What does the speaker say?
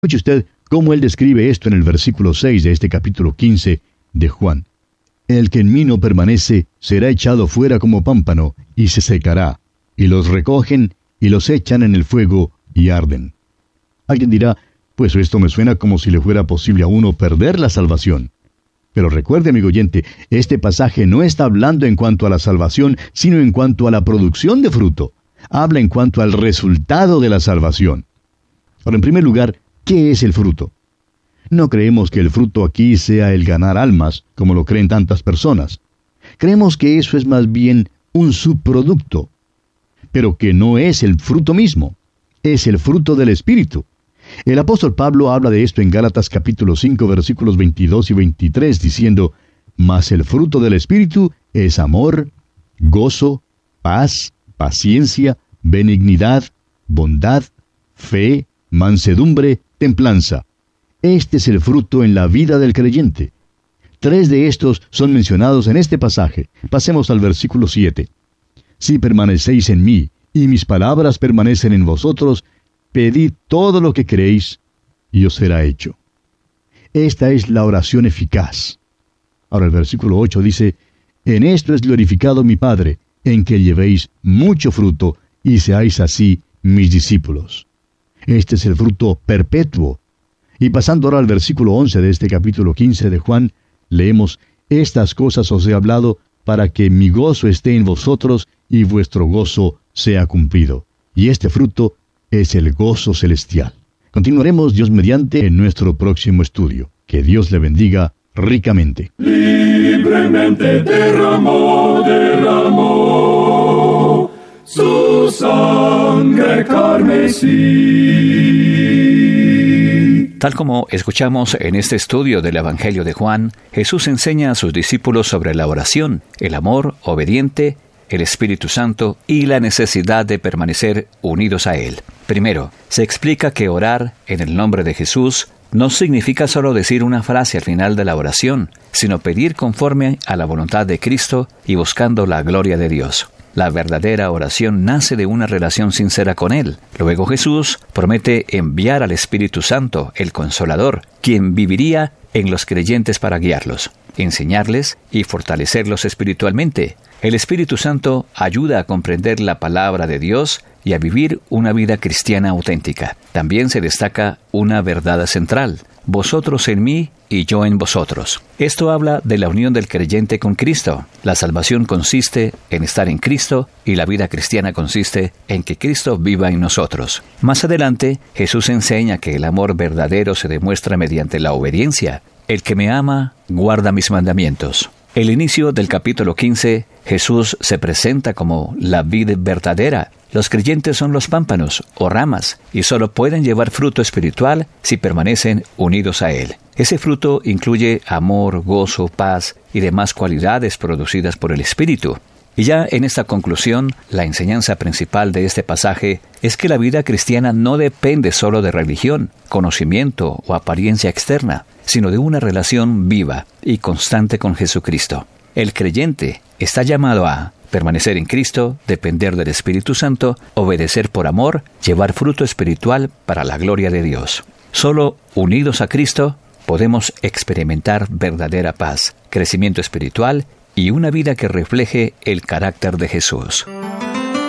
Escuche usted cómo él describe esto en el versículo 6 de este capítulo 15 de Juan. El que en mí no permanece será echado fuera como pámpano y se secará, y los recogen y los echan en el fuego y arden. Alguien dirá, pues esto me suena como si le fuera posible a uno perder la salvación. Pero recuerde, amigo oyente, este pasaje no está hablando en cuanto a la salvación, sino en cuanto a la producción de fruto. Habla en cuanto al resultado de la salvación. Ahora, en primer lugar, ¿qué es el fruto? No creemos que el fruto aquí sea el ganar almas, como lo creen tantas personas. Creemos que eso es más bien un subproducto, pero que no es el fruto mismo. Es el fruto del Espíritu. El apóstol Pablo habla de esto en Gálatas capítulo 5, versículos 22 y 23, diciendo, «Mas el fruto del Espíritu es amor, gozo, paz, paciencia, benignidad, bondad, fe, mansedumbre, templanza». Este es el fruto en la vida del creyente. 3 de estos son mencionados en este pasaje. Pasemos al versículo 7. «Si permanecéis en mí, y mis palabras permanecen en vosotros, pedid todo lo que queréis, y os será hecho». Esta es la oración eficaz. Ahora el versículo 8 dice, «En esto es glorificado mi Padre, en que llevéis mucho fruto, y seáis así mis discípulos». Este es el fruto perpetuo. Y pasando ahora al versículo 11 de este capítulo 15 de Juan, leemos, «Estas cosas os he hablado, para que mi gozo esté en vosotros, y vuestro gozo sea cumplido». Y este fruto es el gozo celestial. Continuaremos, Dios mediante, en nuestro próximo estudio. Que Dios le bendiga ricamente. Libremente derramó su sangre carmesí. Tal como escuchamos en este estudio del Evangelio de Juan, Jesús enseña a sus discípulos sobre la oración, el amor obediente, el Espíritu Santo y la necesidad de permanecer unidos a Él. Primero, se explica que orar en el nombre de Jesús no significa solo decir una frase al final de la oración, sino pedir conforme a la voluntad de Cristo y buscando la gloria de Dios. La verdadera oración nace de una relación sincera con Él. Luego Jesús promete enviar al Espíritu Santo, el Consolador, quien viviría en los creyentes para guiarlos, enseñarles y fortalecerlos espiritualmente. El Espíritu Santo ayuda a comprender la palabra de Dios y a vivir una vida cristiana auténtica. También se destaca una verdad central: vosotros en mí y yo en vosotros. Esto habla de la unión del creyente con Cristo. La salvación consiste en estar en Cristo y la vida cristiana consiste en que Cristo viva en nosotros. Más adelante, Jesús enseña que el amor verdadero se demuestra mediante la obediencia. El que me ama, guarda mis mandamientos. El inicio del capítulo 15, Jesús se presenta como la vid verdadera. Los creyentes son los pámpanos o ramas y solo pueden llevar fruto espiritual si permanecen unidos a Él. Ese fruto incluye amor, gozo, paz y demás cualidades producidas por el Espíritu. Y ya en esta conclusión, la enseñanza principal de este pasaje es que la vida cristiana no depende solo de religión, conocimiento o apariencia externa, sino de una relación viva y constante con Jesucristo. El creyente está llamado a permanecer en Cristo, depender del Espíritu Santo, obedecer por amor, llevar fruto espiritual para la gloria de Dios. Solo unidos a Cristo podemos experimentar verdadera paz, crecimiento espiritual y una vida que refleje el carácter de Jesús.